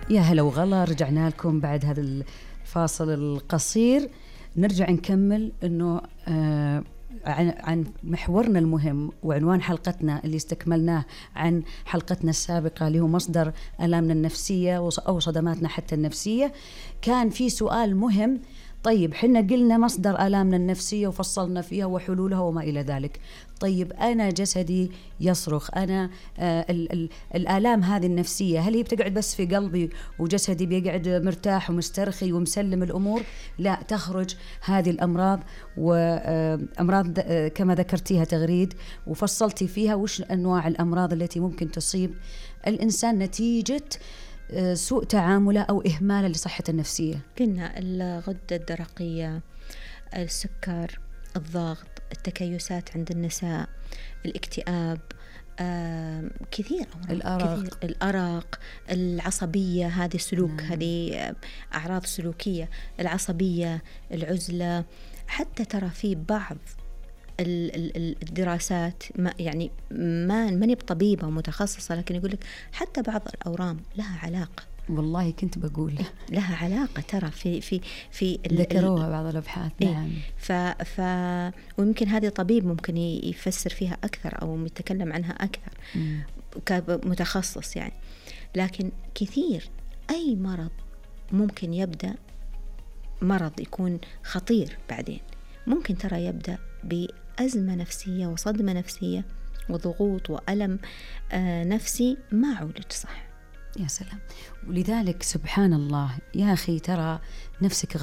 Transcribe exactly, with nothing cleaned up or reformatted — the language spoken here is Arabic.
يا هلا وغلا، رجعنا لكم بعد هذا الفاصل القصير. نرجع نكمل إنه آه عن عن محورنا المهم وعنوان حلقتنا اللي استكملناه عن حلقتنا السابقة، اللي هو مصدر آلامنا النفسية أو صدماتنا حتى النفسية. كان في سؤال مهم، طيب حنا قلنا مصدر آلامنا النفسية وفصلنا فيها وحلولها وما إلى ذلك. طيب أنا جسدي يصرخ، أنا آه ال ال الآلام هذه النفسية هل هي بتقعد بس في قلبي وجسدي بيقعد مرتاح ومسترخي ومسلم الأمور؟ لا، تخرج هذه الأمراض وأمراض آه كما ذكرتيها تغريد وفصلتي فيها وش أنواع الأمراض التي ممكن تصيب الإنسان نتيجة سوء تعامله أو إهماله لصحة النفسية. قلنا الغدة الدرقية، السكر، الضغط، التكيسات عند النساء، الاكتئاب، آه كثير الأرق. كثير الأرق، العصبية، هذه سلوك، هذه أعراض سلوكية، العصبية، العزلة. حتى ترى في بعض الدراسات، ما يعني ما ماني بطبيبة متخصصة، لكن يقولك حتى بعض الأورام لها علاقة. والله كنت بقول لها علاقة ترى في في في ذكروها بعض الأبحاث. نعم. ف ف ويمكن هذا طبيب ممكن يفسر فيها أكثر أو يتكلم عنها أكثر كمتخصص يعني. لكن كثير أي مرض ممكن يبدأ مرض يكون خطير، بعدين ممكن ترى يبدأ بأزمة نفسية وصدمة نفسية وضغوط وألم آه نفسي ما عولج صح. يا سلام. ولذلك سبحان الله يا أخي، ترى نفسك